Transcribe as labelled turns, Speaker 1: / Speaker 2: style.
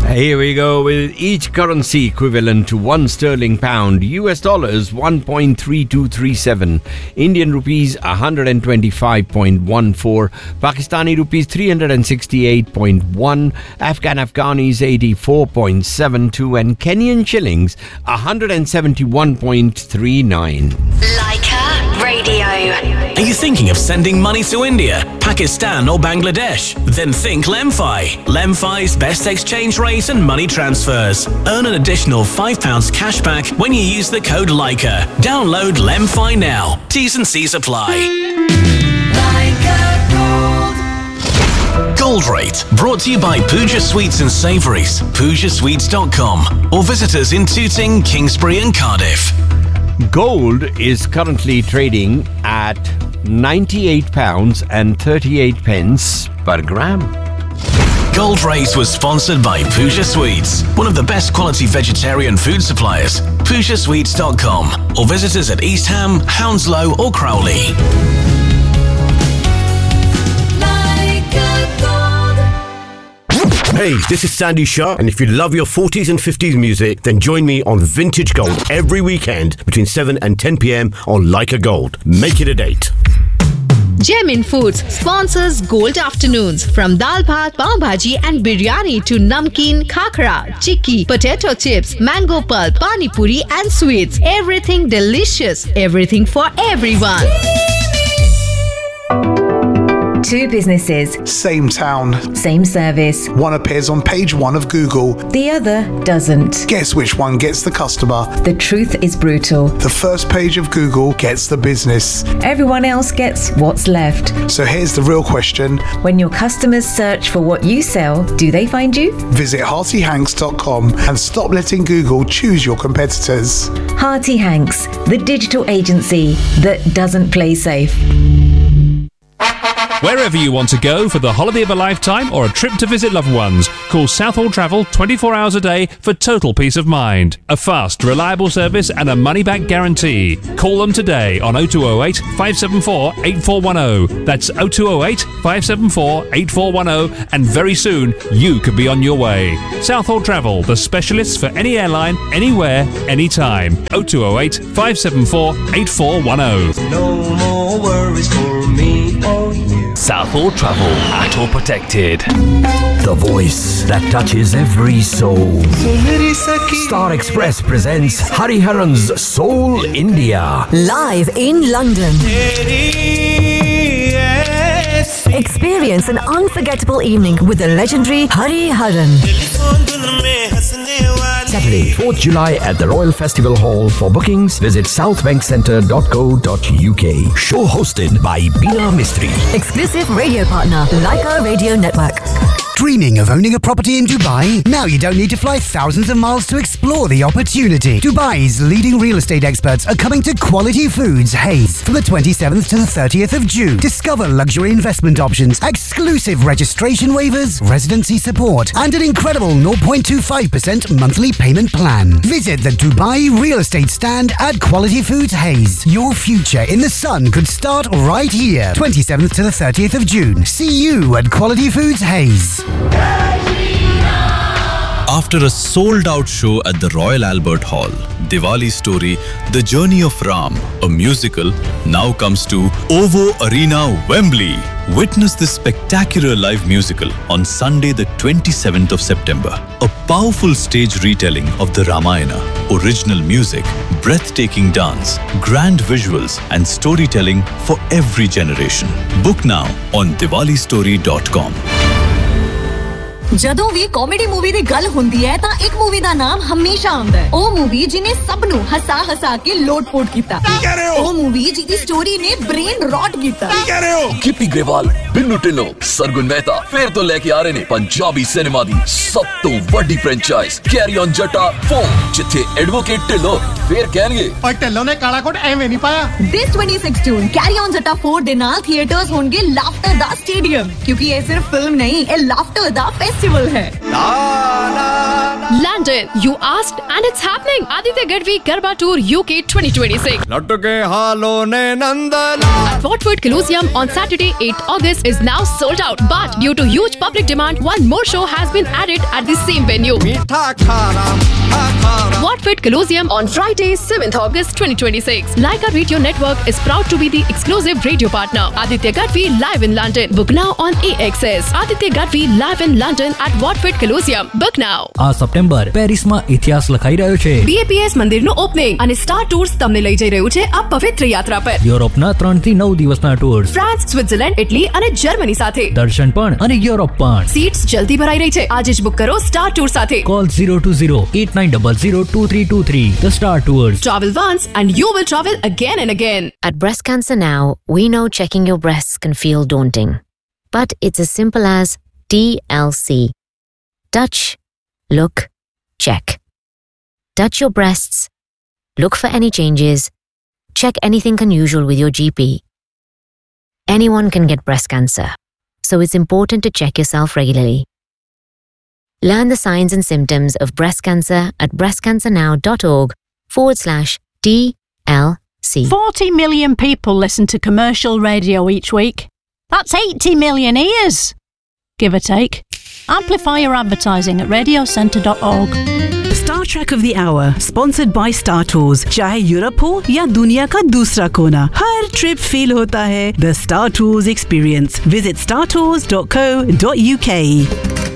Speaker 1: Here we go with each currency equivalent to 1 sterling pound. US dollars 1.3237, Indian rupees 125.14, Pakistani rupees 368.1, Afghanis 84.72 and Kenyan shillings 171.39.
Speaker 2: Leica Radio.
Speaker 3: Are you thinking of sending money to India, Pakistan or Bangladesh? Then think Lemfi. Lemfi's best exchange rate and money transfers. Earn an additional £5 cashback when you use the code Leica. Download Lemfi now. T's and C's apply. Gold Rate, brought to you by Pooja Sweets and Savouries, PoojaSweets.com, or visit us in Tooting, Kingsbury and Cardiff.
Speaker 1: Gold is currently trading at £98 and 38 pence per gram.
Speaker 3: Gold Rate was sponsored by Pooja Sweets, one of the best quality vegetarian food suppliers. PoojaSweets.com, or visit us at East Ham, Hounslow or Crowley.
Speaker 4: Hey, this is Sandy Shah, and if you love your 40s and 50s music, then join me on Vintage Gold every weekend between 7 and 10 p.m. on Leica Gold. Make it a date.
Speaker 5: Gemin Foods sponsors Gold Afternoons. From dal bhat, pav bhaji and biryani to namkeen, khakra, chikki, potato chips, mango pulp, pani puri and sweets. Everything delicious. Everything for everyone.
Speaker 6: Two businesses,
Speaker 7: same town,
Speaker 6: same service.
Speaker 7: One appears on page 1 of Google,
Speaker 6: the other doesn't.
Speaker 7: Guess which one gets the customer?
Speaker 6: The truth is brutal.
Speaker 7: The first page of Google gets the business.
Speaker 6: Everyone else gets what's left.
Speaker 7: So here's the real question.
Speaker 6: When your customers search for what you sell, do they find you?
Speaker 7: Visit HeartyHanks.com and stop letting Google choose your competitors.
Speaker 6: Hearty Hanks, the digital agency that doesn't play safe.
Speaker 8: Wherever you want to go for the holiday of a lifetime or a trip to visit loved ones, call Southall Travel 24 hours a day for total peace of mind. A fast, reliable service and a money-back guarantee. Call them today on 0208 574 8410. That's 0208 574 8410, and very soon you could be on your way. Southall Travel, the specialists for any airline, anywhere, anytime. 0208 574 8410.
Speaker 9: No more worries for me or you.
Speaker 10: Southall Travel, ATO protected. The voice that touches every soul. Star Express presents Hariharan's Soul India.
Speaker 11: Live in London. Experience an unforgettable evening with the legendary Hariharan.
Speaker 10: Saturday, 4th July at the Royal Festival Hall. For bookings, visit southbankcentre.co.uk. Show hosted by Beena Mistry.
Speaker 11: Exclusive radio partner, Leica Radio Network.
Speaker 12: Dreaming of owning a property in Dubai? Now you don't need to fly thousands of miles to explore the opportunity. Dubai's leading real estate experts are coming to Quality Foods Hayes from the 27th to the 30th of June. Discover luxury investment options, exclusive registration waivers, residency support, and an incredible 0.25% monthly payment plan. Visit the Dubai real estate stand at Quality Foods Hayes. Your future in the sun could start right here. 27th to the 30th of June. See you at Quality Foods Hayes.
Speaker 13: After a sold-out show at the Royal Albert Hall, Diwali Story, The Journey of Ram, a musical, now comes to OVO Arena, Wembley. Witness this spectacular live musical on Sunday the 27th of September. A powerful stage retelling of the Ramayana, original music, breathtaking dance, grand visuals and storytelling for every generation. Book now on diwalistory.com.
Speaker 14: ਜਦੋਂ ਵੀ comedy movie ਦੀ ਗੱਲ ਹੁੰਦੀ ਹੈ ਤਾਂ ਇੱਕ movie ਦਾ ਨਾਮ ਹਮੇਸ਼ਾ ਆਉਂਦਾ ਹੈ ਉਹ ਮੂਵੀ ਜਿਹਨੇ ਸਭ ਨੂੰ ਹਸਾ ਕੇ ਲੋਟ-ਪੋਟ ਕੀਤਾ ਕੀ ਕਹਿ ਰਹੇ ਹੋ ਉਹ ਮੂਵੀ ਜਿਹਦੀ ਸਟੋਰੀ ਨੇ ਬ੍ਰੇਨ ਰੌਟ ਕੀਤਾ ਕੀ ਕਹਿ ਰਹੇ ਹੋ
Speaker 15: ਗਿੱਪੀ ਗਰੇਵਾਲ ਬਿੰਨੂ ਢਿੱਲੋਂ ਸਰਗੁਣ ਮਹਿਤਾ ਫੇਰ ਤੋਂ ਲੈ ਕੇ ਆ ਰਹੇ ਨੇ ਪੰਜਾਬੀ ਸਿਨੇਮਾ ਦੀ ਸਭ ਤੋਂ ਵੱਡੀ ਫਰੈਂਚਾਈਜ਼ ਕੈਰੀ ਔਨ ਜੱਟਾ 4 ਜਿੱਥੇ ਐਡਵੋਕੇਟ ਢਿੱਲੋਂ ਫੇਰ ਕਹਿਣਗੇ
Speaker 16: ਓਏ ਢਿੱਲੋਂ ਨੇ ਕਾਲਾ ਕੋਟ ਐਵੇਂ ਨਹੀਂ ਪਾਇਆ
Speaker 14: This 26 June ਕੈਰੀ ਔਨ ਜੱਟਾ 4 ਦੇ ਨਾਲ ਥੀਏਟਰਸ ਹੋਣਗੇ ਲਾਫਟਰ ਦਾ ਸਟੇਡੀਅਮ ਕਿਉਂਕਿ ਇਹ ਸਿਰਫ ਫਿਲਮ ਨਹੀਂ ਇਹ ਲਾਫਟਰ ਦਾ ਫੈਸਟੀਵਲ ਹੈ
Speaker 17: London. You asked and it's happening. Aditya Gadvi Garba Tour UK 2026.
Speaker 1: लटके हालों ने नंदला.
Speaker 17: At Watford Colosseum on Saturday 8th August is now sold out. But due to huge public demand, one more show has been added at the same venue. Watford Colosseum on Friday 7th August 2026. Leica Radio Network is proud to be the exclusive radio partner. Aditya Gadvi live in London. Book now on AXS. Aditya Gadvi live in London at Watford Colosseum. Book now.
Speaker 10: આ September પેરિસમાં ઇતિહાસ લખાઈ રહ્યો છે.
Speaker 17: BAPS મંદિરનું opening અને star tours તમને લઈ જઈ રહ્યું છે આ પવિત્ર યાત્રા પર.
Speaker 10: યુરોપના 3 થી 9 દિવસના ટૂર્સ.
Speaker 17: ફ્રાન્સ, સ્વિટ્ઝરલેન્ડ, ઇટલી અને જર્મની સાથે.
Speaker 10: દર્શન પણ અને યુરોપ પણ.
Speaker 17: સીટ્સ જલ્દી ભરાઈ રહી છે. આજે જ બુક કરો સ્ટાર ટૂર સાથે.
Speaker 10: Call 020-8900-2323. The Star Tours.
Speaker 17: Travel once and you will travel again and again.
Speaker 18: At Breast Cancer Now, we know checking your breasts can feel daunting. But it's as simple as TLC. Touch, look, check. Touch your breasts. Look for any changes. Check anything unusual with your GP. Anyone can get breast cancer, so it's important to check yourself regularly. Learn the signs and symptoms of breast cancer at breastcancernow.org/TLC.
Speaker 19: 40 million people listen to commercial radio each week. That's 80 million ears, give or take. Amplify your advertising at radiocentre.org.
Speaker 20: Star Trek of the Hour, sponsored by Star Tours. चाहे Europe हो या दुनिया का दूसरा कोना, हर trip feel होता है The Star Tours Experience. Visit startours.co.uk.